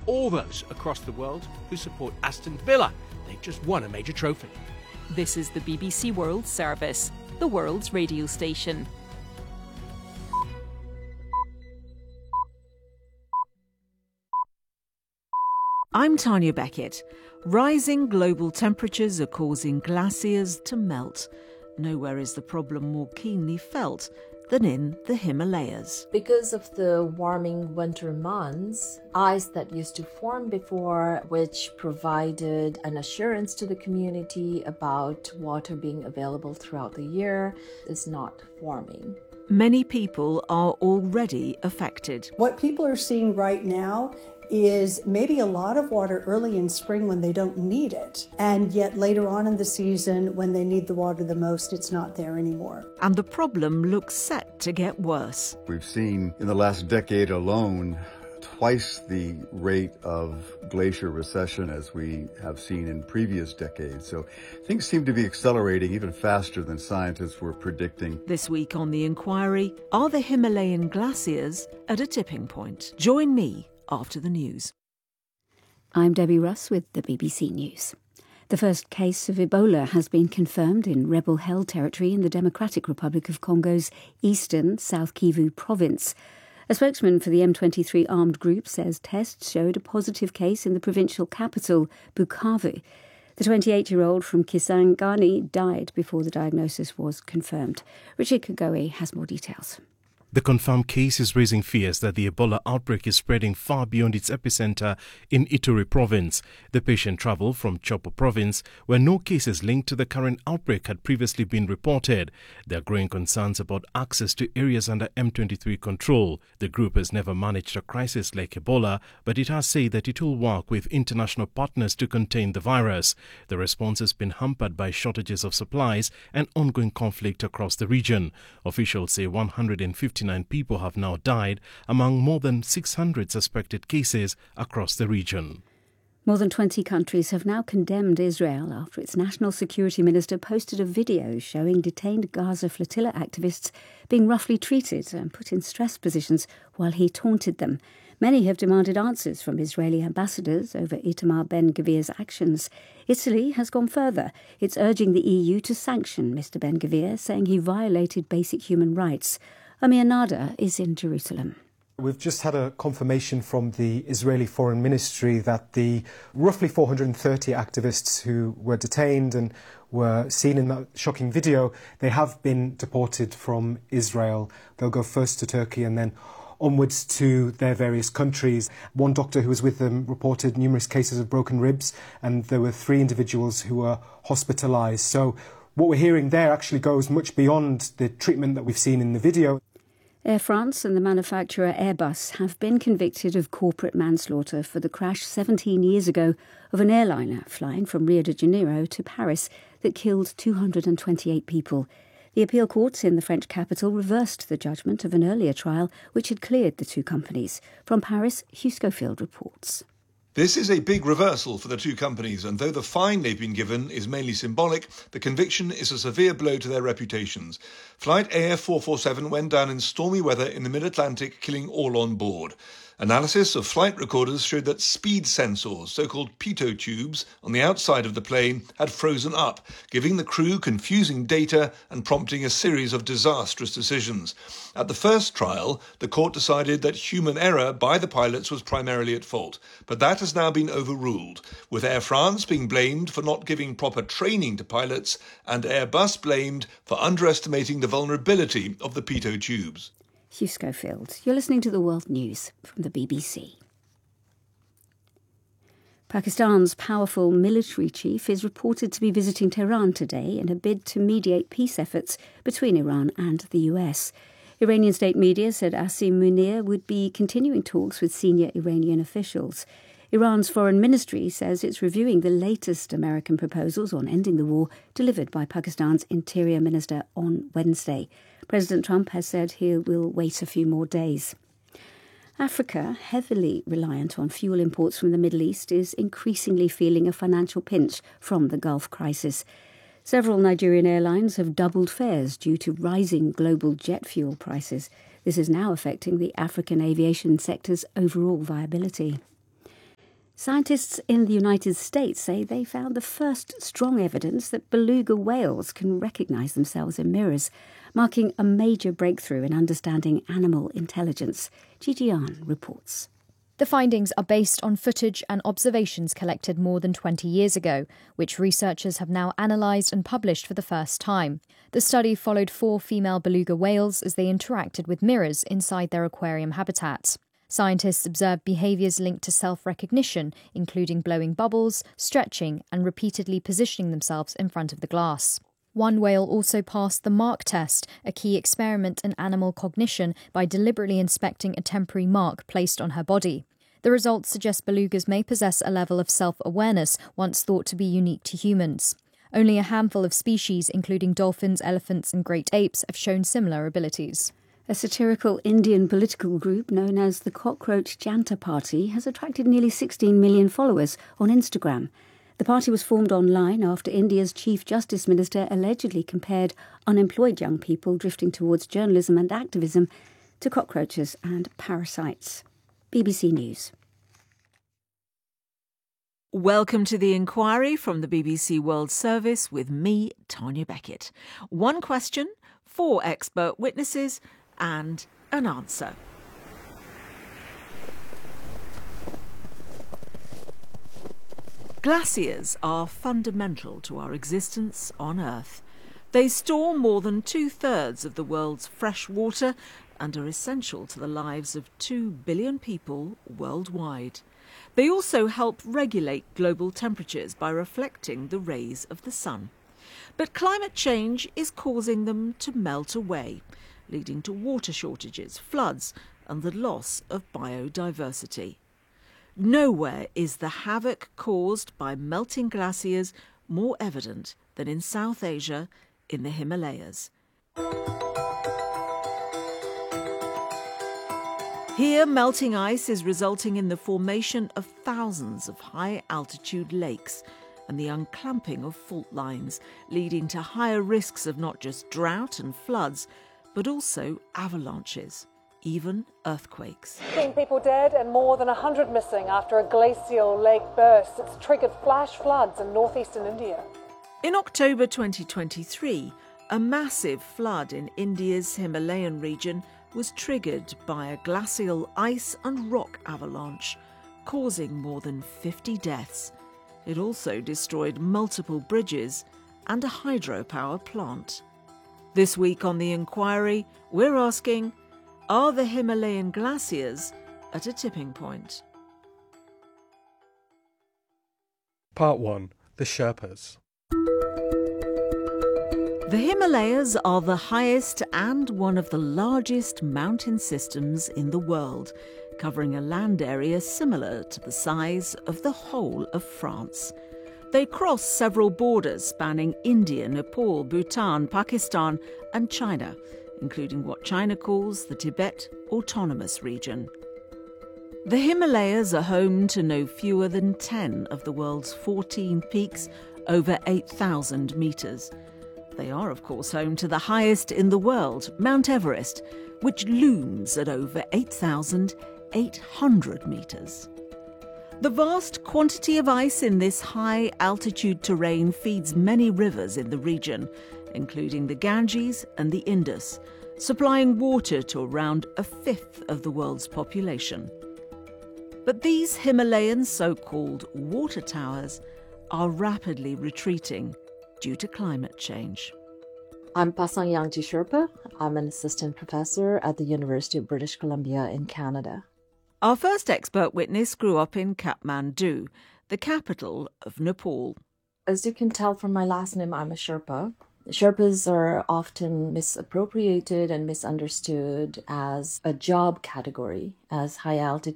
all those across the world who support Aston Villa. They've just won a major trophy. This is the BBC World Service, the world's radio station. I'm Tanya Beckett. Rising global temperatures are causing glaciers to melt. Nowhere is the problem more keenly felt than in the Himalayas. Because of the warming winter months, ice that used to form before, which provided an assurance to the community about water being available throughout the year, is not forming. Many people are already affected. What people are seeing right now is maybe a lot of water early in spring when they don't need it, and yet later on in the season when they need the water the most, it's not there anymore. And the problem looks set to get worse. We've seen in the last decade alone twice the rate of glacier recession as we have seen in previous decades. So things seem to be accelerating even faster than scientists were predicting. This week on The Inquiry, are the Himalayan glaciers at a tipping point? Join me after the news. I'm Debbie Russ with the BBC News. The first case of Ebola has been confirmed in rebel-held territory in the Democratic Republic of Congo's eastern South Kivu province. A spokesman for the M23 armed group says tests showed a positive case in the provincial capital, Bukavu. The 28-year-old from Kisangani died before the diagnosis was confirmed. Richard Kagoe has more details. The confirmed case is raising fears that the Ebola outbreak is spreading far beyond its epicenter in Ituri province. The patient travelled from Chopo province, where no cases linked to the current outbreak had previously been reported. There are growing concerns about access to areas under M23 control. The group has never managed a crisis like Ebola, but it has said that it will work with international partners to contain the virus. The response has been hampered by shortages of supplies and ongoing conflict across the region. Officials say 159 people have now died among more than 600 suspected cases across the region. More than 20 countries have now condemned Israel after its national security minister posted a video showing detained Gaza flotilla activists being roughly treated and put in stress positions while he taunted them. Many have demanded answers from Israeli ambassadors over Itamar Ben-Gvir's actions. Italy has gone further. It's urging the EU to sanction Mr. Ben-Gvir, saying he violated basic human rights. Amir Nada is in Jerusalem. We've just had a confirmation from the Israeli Foreign Ministry that the roughly 430 activists who were detained and were seen in that shocking video, they have been deported from Israel. They'll go first to Turkey and then onwards to their various countries. One doctor who was with them reported numerous cases of broken ribs, and there were 3 individuals who were hospitalised. So what we're hearing there actually goes much beyond the treatment that we've seen in the video. Air France and the manufacturer Airbus have been convicted of corporate manslaughter for the crash 17 years ago of an airliner flying from Rio de Janeiro to Paris that killed 228 people. The appeal courts in the French capital reversed the judgment of an earlier trial which had cleared the 2 companies. From Paris, Hugh Schofield reports. This is a big reversal for the 2 companies, and though the fine they've been given is mainly symbolic, the conviction is a severe blow to their reputations. Flight AF 447 went down in stormy weather in the mid-Atlantic, killing all on board. Analysis of flight recorders showed that speed sensors, so-called pitot tubes, on the outside of the plane had frozen up, giving the crew confusing data and prompting a series of disastrous decisions. At the first trial, the court decided that human error by the pilots was primarily at fault, but that has now been overruled, with Air France being blamed for not giving proper training to pilots and Airbus blamed for underestimating the vulnerability of the pitot tubes. Hugh Schofield. You're listening to the World News from the BBC. Pakistan's powerful military chief is reported to be visiting Tehran today in a bid to mediate peace efforts between Iran and the US. Iranian state media said Asim Munir would be continuing talks with senior Iranian officials. Iran's foreign ministry says it's reviewing the latest American proposals on ending the war delivered by Pakistan's Interior Minister on Wednesday. President Trump has said he will wait a few more days. Africa, heavily reliant on fuel imports from the Middle East, is increasingly feeling a financial pinch from the Gulf crisis. Several Nigerian airlines have doubled fares due to rising global jet fuel prices. This is now affecting the African aviation sector's overall viability. Scientists in the United States say they found the first strong evidence that beluga whales can recognise themselves in mirrors, marking a major breakthrough in understanding animal intelligence. Gigi Ahn reports. The findings are based on footage and observations collected more than 20 years ago, which researchers have now analysed and published for the first time. The study followed 4 female beluga whales as they interacted with mirrors inside their aquarium habitat. Scientists observed behaviours linked to self-recognition, including blowing bubbles, stretching and repeatedly positioning themselves in front of the glass. One whale also passed the mark test, a key experiment in animal cognition, by deliberately inspecting a temporary mark placed on her body. The results suggest belugas may possess a level of self-awareness once thought to be unique to humans. Only a handful of species, including dolphins, elephants and great apes, have shown similar abilities. A satirical Indian political group known as the Cockroach Janta Party has attracted nearly 16 million followers on Instagram. The party was formed online after India's Chief Justice Minister allegedly compared unemployed young people drifting towards journalism and activism to cockroaches and parasites. BBC News. Welcome to The Inquiry from the BBC World Service with me, Tanya Beckett. 1 question, 4 expert witnesses and an answer. Glaciers are fundamental to our existence on Earth. They store more than 2/3 of the world's fresh water and are essential to the lives of 2 billion people worldwide. They also help regulate global temperatures by reflecting the rays of the sun. But climate change is causing them to melt away, leading to water shortages, floods, and the loss of biodiversity. Nowhere is the havoc caused by melting glaciers more evident than in South Asia, in the Himalayas. Here, melting ice is resulting in the formation of thousands of high-altitude lakes and the unclamping of fault lines, leading to higher risks of not just drought and floods, but also avalanches, even earthquakes. 16 people dead and more than 100 missing after a glacial lake burst. It's triggered flash floods in northeastern India. In October 2023, a massive flood in India's Himalayan region was triggered by a glacial ice and rock avalanche, causing more than 50 deaths. It also destroyed multiple bridges and a hydropower plant. This week on The Inquiry, we're asking, are the Himalayan glaciers at a tipping point? Part 1. The Sherpas. The Himalayas are the highest and one of the largest mountain systems in the world, covering a land area similar to the size of the whole of France. They cross several borders spanning India, Nepal, Bhutan, Pakistan and China, including what China calls the Tibet Autonomous Region. The Himalayas are home to no fewer than 10 of the world's 14 peaks, over 8,000 metres. They are, of course, home to the highest in the world, Mount Everest, which looms at over 8,800 metres. The vast quantity of ice in this high-altitude terrain feeds many rivers in the region, including the Ganges and the Indus, supplying water to around 1/5 of the world's population. But these Himalayan so-called water towers are rapidly retreating due to climate change. I'm Pasang Yangji Sherpa. I'm an assistant professor at the University of British Columbia in Canada. Our first expert witness grew up in Kathmandu, the capital of Nepal. As you can tell from my last name, I'm a Sherpa. Sherpas are often misappropriated and misunderstood as a job category, as high-altitude